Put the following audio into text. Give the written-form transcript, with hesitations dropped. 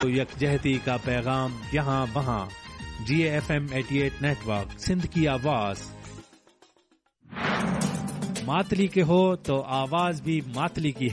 तो यकजहती का पैगाम यहाँ वहाँ। GFM 88 नेटवर्क, सिंध की आवाज। मातली के हो तो आवाज भी मातली की